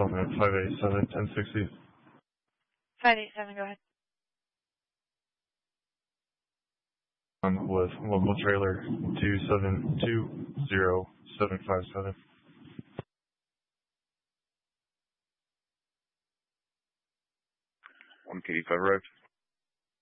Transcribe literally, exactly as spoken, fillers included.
on at five eight seven, ten sixty. five eight seven, go ahead. On with mobile trailer two seven two zero seven five seven. one K D five arrived.